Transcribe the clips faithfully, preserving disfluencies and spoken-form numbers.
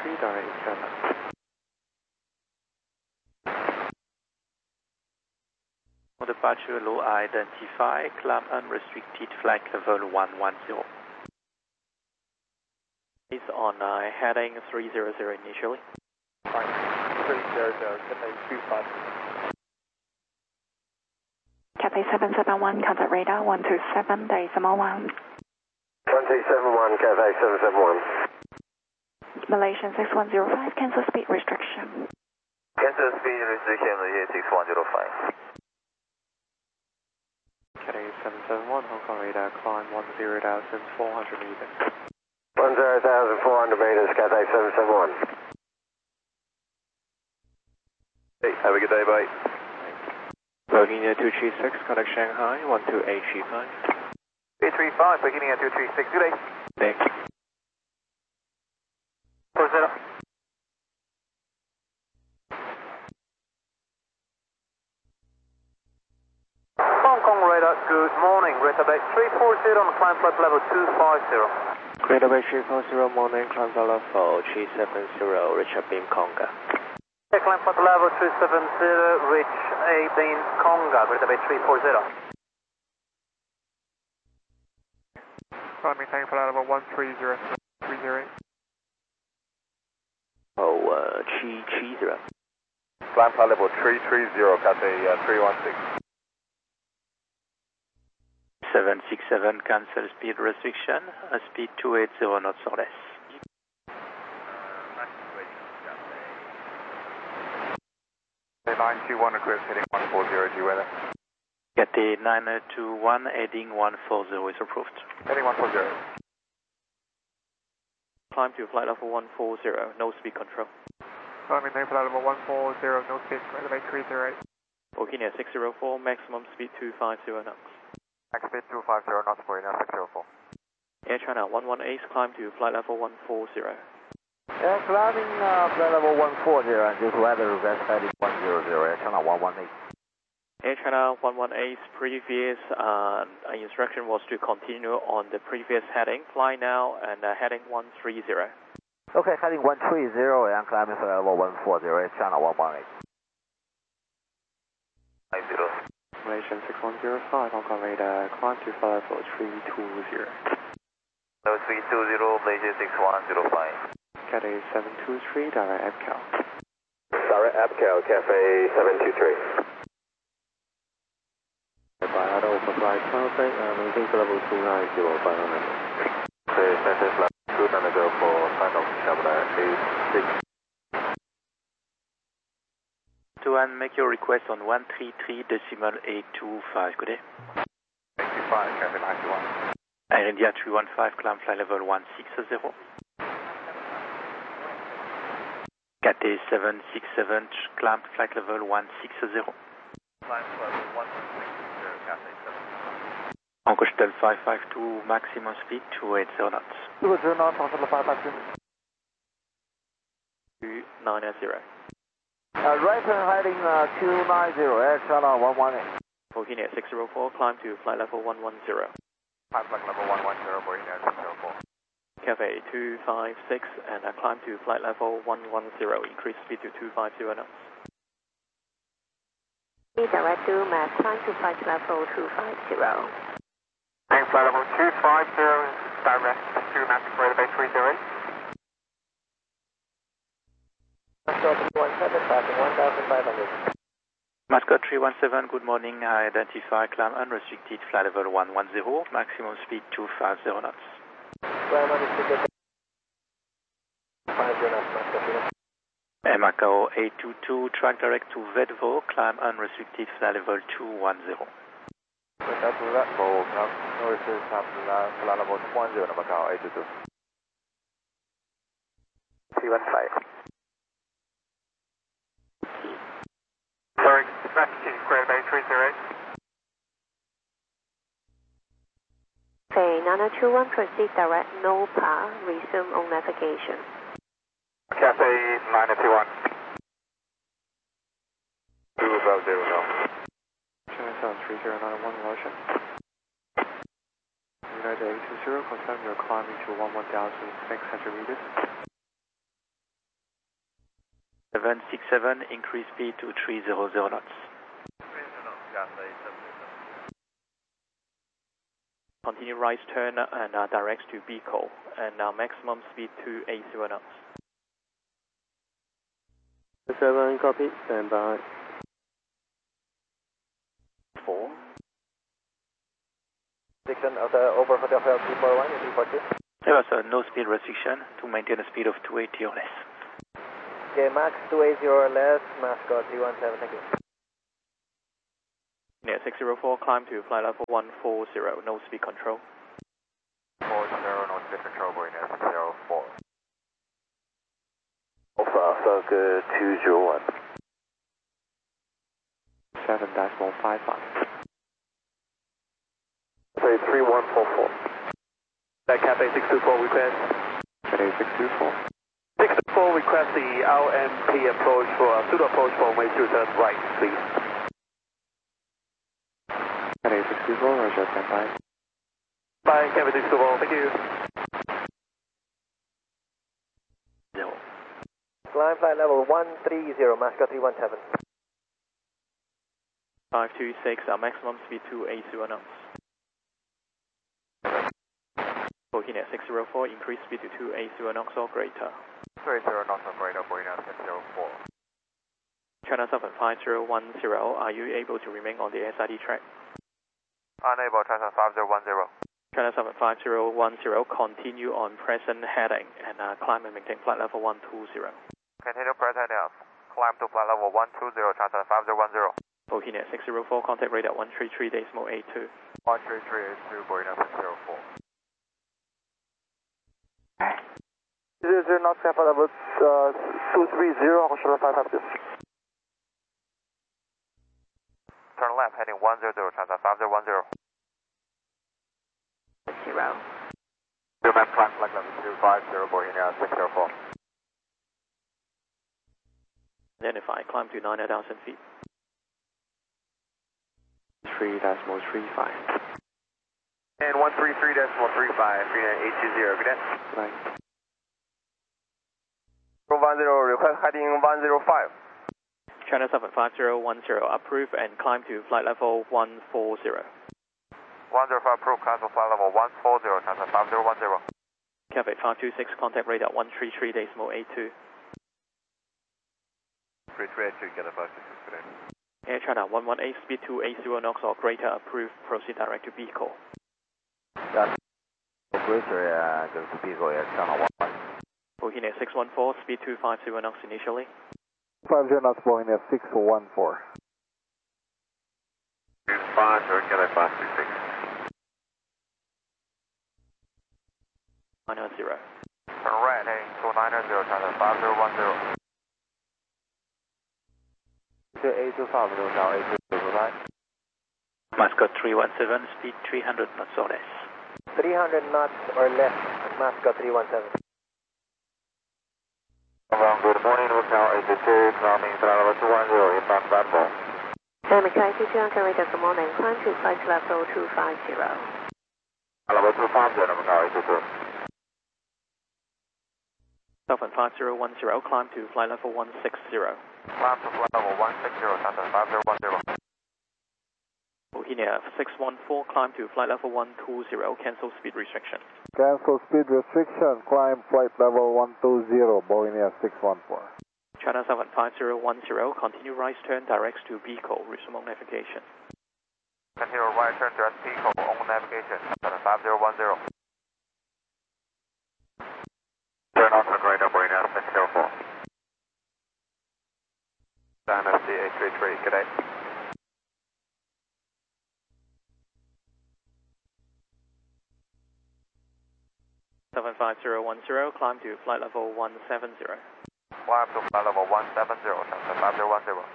three, direct eight seven. On departure low identify, climb unrestricted flight level one one zero. Is on uh, heading three zero zero initially. Right, three zero zero, Cathay two five. Cathay seven seven one, contact radar one two seven, decimal one. one two seven one, Cathay seven seven one. Malaysian six one zero five, cancel speed restriction. Cancel speed restriction, Malaysia six one zero five. Cathay seven seven one, Hong Kong radar, climb one zero thousand four hundred meters. one zero thousand four hundred meters, Cathay seven seven one. Hey, have a good day, bye. Virginia two three six, contact Shanghai one two eight three five. eight three five, Virginia two three six, good day. Thanks. four zero. Hong Kong radar, good morning. Radar base three four zero on climb flight level two five zero. Greater Bay three four zero, morning, climb flight level three seven zero, Richard Beam Conga. Okay, climb flight level two seven zero, reach A Beam Conga, Greater Bay three four zero. Climbing tank flight level one three zero, three zero eight. Oh, uh, Chi Chi zero. Climb flight level three three zero, Cathay uh, three one six. seven six seven, cancel speed restriction, uh, speed two eight zero knots or less. nine two one request heading one four zero, G weather. Cathay nine two one, heading one four zero is approved. Heading one four zero. Climb to flight level one four zero, no speed control. Climbing tank flight level one four zero, no speed, Greater Bay three zero eight. Virginia six zero four, maximum speed two five zero knots. Max speed two five zero knots for India six zero four. Air China one one eight, climb to flight level one four zero. Yeah, climbing uh, flight level one four zero and due to weather request heading one zero zero, Air China one one eight. Air China one one eight, previous uh, instruction was to continue on the previous heading. Fly now and uh, heading one three zero. Okay, heading one three zero and climbing flight level one four zero, Air China one one eight. nine zero. Malaysian six one zero five, Hong Kong radar, climb to flight level three two zero. No, three two zero, Malaysia six one zero five. Cathay seven two three, direct A B C A L. Direct A B C A L, Cathay seven two three. By overflight traffic, uh, maintain level two nine zero, final number. Okay, message level two nine zero for sign off, Shabla eight six. To and make your request on one three three decimal eight two five, good day. eighty-five, Cathay ninety-one. Air India three one five, climb flight level one six zero. Cathay seven six seven, climb flight level one six zero. Climb level one six zero, Cathay seven. Encrochetel five five two, maximum speed two eight zero knots. two zero knots, Hotel five five two. two nine zero. Uh, right turn heading uh, two nine zero, Air China one one eight. Virginia six zero four, climb to flight level one one zero. Climb flight level one one zero for India six zero four. Cathay two five six and uh, climb to flight level one one zero, increase speed to two five zero knots. Direct to Mac, climb to flight level two five zero. Tank flight level two five zero, direct to Mac, Greater Bay three zero eight. Mascot three one seven, good morning. I identify climb unrestricted flight level one one zero, maximum speed two five zero knots. Air Macau eight two two, track direct to Vedvo, climb unrestricted flight level two one zero. That's Vedvo, no issues, flight level one zero, Macau eight two two. three one five. Sorry, Massachusetts, Greater Bay three zero eight. Say nine two one, proceed direct, no power, resume on navigation. Cathay nine two one. two above zero, no. China South three zero nine one, Russia. United eight two zero, confirm you're climbing to one one thousand six hundred meters. seven six seven, increase speed to three hundred knots. Continue right turn and uh, directs to Beagle and uh, maximum speed to eighty knots. seven, copy, stand by. four. Section of the over Hotel Hotel three four one, three four two. There was a no speed restriction to maintain a speed of two eighty or less. Okay, max two eighty or less, Mascot three one seven, thank you. Yeah, six zero four, climb to flight level one four zero, no speed control. four zero, no speed control, going at six zero four. Alpha, Falcon two zero one. seven decimal five five. Say three one four four. That Cathay six two four request. Cathay six two four. six two four request the L M P approach for a pseudo approach for way to turn right, please. Cathay six two four, Roger, stand by. Bye, Cathay six two four, thank you. Zero. Climb flight level one three zero, Mascot three one seven. five two six, our maximum speed to eighty knots. Bohemia six zero four, increase speed to two eighty knots or greater. three zero knots or greater, going at six zero four. China seven five zero one zero, are you able to remain on the S I D track? Unable, China five zero one zero. China seven five zero one zero, continue on present heading and uh, climb and maintain flight level one two zero. Continue present heading, climb to flight level one two zero, China five zero one zero. Bohemia six zero four, contact radar one three three decimal eight two. one three three eight two, going at six zero four. zero zero knots, flight level uh, two three zero, Hotel five five two. Turn left, heading one zero zero, China five zero one zero. Zero. Zero man, climb flight level two five zero, Bohemia six zero four. Identify, climb to nine thousand feet. three decimal three five. And one three three decimal three five, three nine eight two zero, good day. Right. one zero, request heading one zero five. China seven five zero one zero, approve and climb to flight level one four zero. one zero five, approved, climb to flight level one four zero, China five zero one zero. Cathay five two six, contact radar one three three decimal eight two. three three eight two, get a five two six, good day. Air China one one eight, speed to eighty knots or greater, approved, proceed direct to Beagle. Got greater, yeah, goes to Beagle, yeah, channel one. Bohemia six one four, speed to five zero knots initially. five zero knots, Bohemia six one four. five zero, get a five two six. nine zero. Turn right, heading two nine zero, China five zero one zero. eight two five zero, now eight two zero, right? Mascot three one seven, speed three hundred knots or less. three hundred knots or less, Mascot three one seven. Good morning, Hotel eight two two, climbing flight level two one zero, inbound platform. M K I T T Anchor radar, good morning, climb to flight level two five zero. Level two five zero, Hotel eight two two. seven five zero one zero, climb to flight level one six zero. Climb to flight level one six zero, China five zero one zero. Bohemia six one four, climb to flight level one two zero, cancel speed restriction. Cancel speed restriction, climb flight level one two zero, Bohemia six one four. China seven five zero one zero, continue right turn, directs to Beagle, resume on navigation. Continue right turn to S P call on navigation, China five zero one zero. Turn off and right up, Bohemia six zero four. Dynasty eight three three, good day. seven five zero one zero, climb to flight level one seven zero. Climb to flight level one seven zero, China five zero one zero.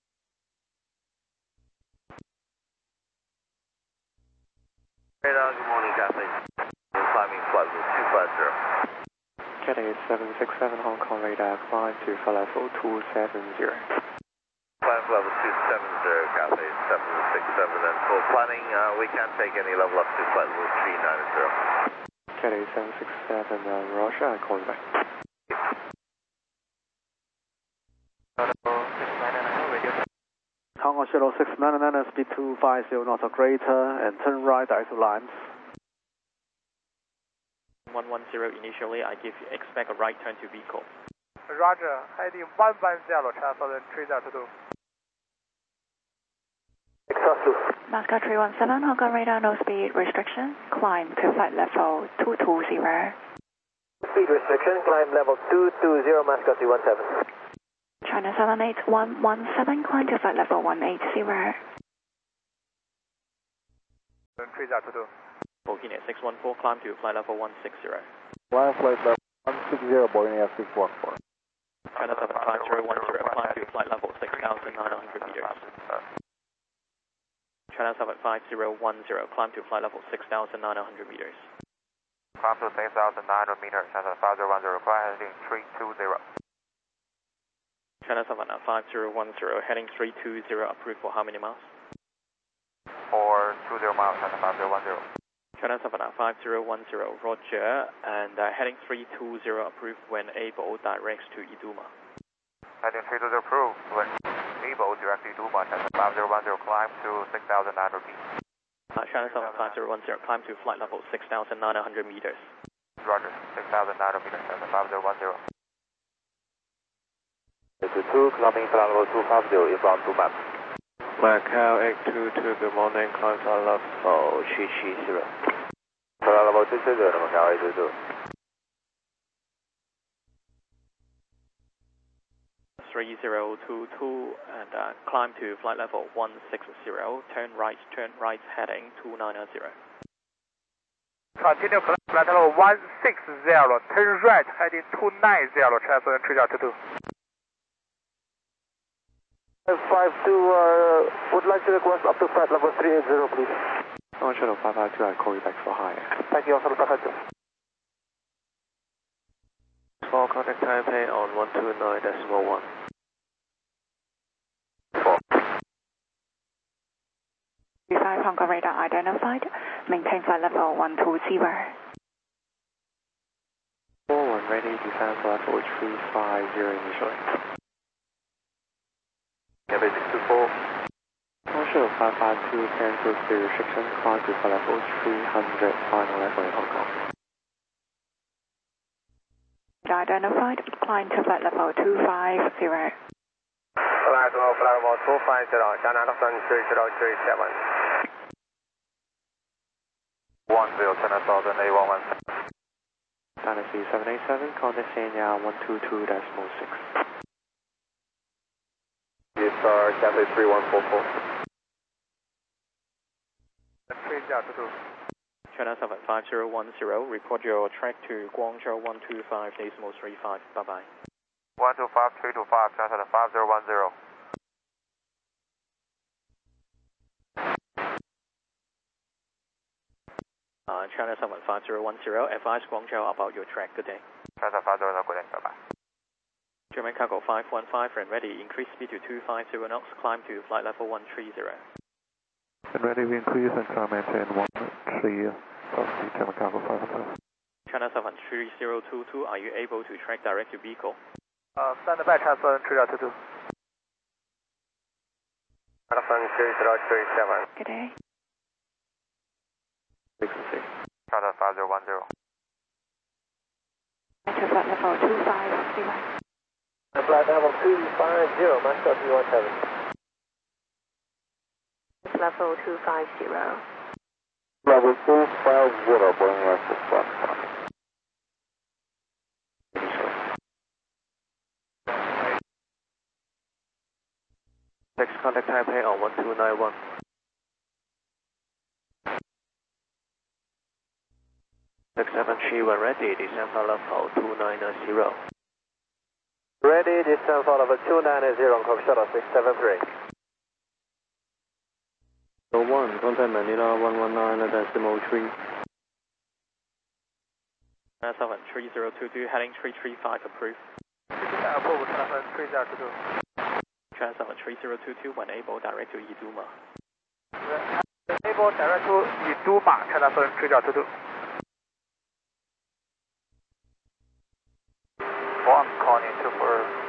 Radar, good morning, Cathay. We're climbing flight level two five zero. Cathay seven six seven, Hong Kong radar, climb to flight level two seven zero. Climb level two seven zero, Cathay seven six seven, and for planning, uh, we can't take any level up to flight level three nine zero. Cathay seven six seven, uh, Roger, I call you back. Congo Shuttle six nine nine, speed two five zero knots or greater, and turn right direct to Limes. one one zero initially, I give expect a right turn to vehicle. Roger, heading one one zero, transfer and three zero two. Moscow three one seven, Hong Kong radar, no speed restriction, climb to flight level two two zero. Speed restriction, climb level two two zero, Moscow three one seven. China seven eight one one seven, climb to flight level one eight zero. three zero two. Booking at six one four, climb to flight level one six zero. Line flight level one six zero, Boeing F six one four. China seven five zero one zero, climb to flight level six thousand nine hundred meters. China seven five zero one zero, climb to flight level six thousand nine hundred meters. Climb to six thousand nine hundred meters, China five zero one zero, climb heading three two zero. China seven five zero one zero, heading three two zero, approved for how many miles? For two zero miles, China five zero one zero. China seven five zero one zero, roger, and uh, heading three two zero, approved when able, directs to Iduma. Heading three two zero, approved when able, direct to Iduma, China five zero one zero, climb to six thousand nine hundred feet. Uh, China seven five zero one zero, climb to flight level six thousand nine hundred meters. Roger, six thousand nine hundred meters, China five zero one zero. two two, climbing flight level two five zero, inbound to map. Macau eight two two, good morning, climb flight level three three zero. Flight level three three zero, Macau eight two two. three zero two two, and uh, climb to flight level one six zero, turn right, turn right, heading two nine zero. Continue flight level one six zero, turn right, heading two nine zero, transfer and three zero two two. five two, uh, would like to request up to flight level three eight zero, please. Hong Kong Shuttle five five two, I'll call you back for higher. Thank you, Shuttle five five two. For contact Taipei on one two nine decimal one. five Hong Kong radar identified, maintain flight level one two zero. four one ready, descend for level three five zero initially. Cafe six two four. Hong Kong Shuttle five five two, cancel speed restriction, climb to flight level three hundred, final level in Hong Kong. Identified, climb to flight level two five zero. Flight level, flight level two five zero, China London three zero three seven. one zero, China Southern A one one seven. Dynasty seven eight seven, contact Sanya one two two decimal six. Yes, sir, Cafe three one four four. three zero two two. China seven five zero one zero, report your track to Guangzhou one two five decimal three five, bye bye. one two five three two five, China five zero one zero. Uh, China seven five zero one zero, advise Guangzhou about your track, good day. China five zero one zero, good day, bye bye. German cargo five one five, and ready, increase speed to two five zero knots, climb to flight level one three zero. And ready, we increase and try maintain one three, positive, German cargo five one five. China seven three zero two two, are you able to track direct to vehicle? Uh, stand by, transfer three zero two two. China three zero three seven. Good day. Frequency. China five zero one zero. To flight level two five zero. Flight level two five zero, Moscow three one seven. Level two five zero. Level two five zero, Boeing F six one four. Next contact Taipei on one two nine one. six seven three when ready, descend for level two nine zero. Ready, descend for level two nine zero, Hong Kong Shuttle six seven three. one, contact Manila one one nine decimal three. China seven three zero two two, heading three three five, approved. Approved, China three zero two two. China seven three zero two two, when able, direct to Iduma. Able direct to Iduma, China three zero two two. One calling to for